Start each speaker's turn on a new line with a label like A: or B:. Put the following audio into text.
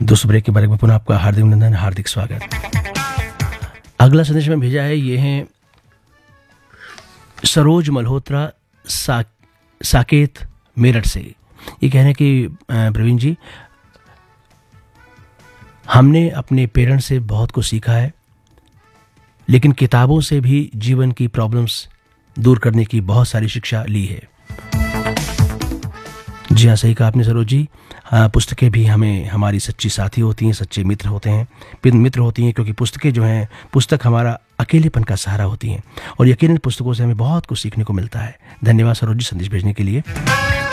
A: दोस्तों, ब्रेक के बारे में पुनः आपका हार्दिक अभिनंदन, हार्दिक स्वागत। अगला संदेश में भेजा है, ये हैं सरोज मल्होत्रा साकेत मेरठ से। ये कह रहे हैं कि प्रवीण जी, हमने अपने पेरेंट्स से बहुत कुछ सीखा है, लेकिन किताबों से भी जीवन की प्रॉब्लम्स दूर करने की बहुत सारी शिक्षा ली है। जी हाँ, सही कहा आपने सरोज जी। पुस्तकें भी हमें हमारी सच्ची साथी होती हैं, सच्चे मित्र होते हैं, मित्र होती हैं, क्योंकि पुस्तकें जो हैं, पुस्तक हमारा अकेलेपन का सहारा होती हैं और यकीनन पुस्तकों से हमें बहुत कुछ सीखने को मिलता है। धन्यवाद सरोज जी संदेश भेजने के लिए।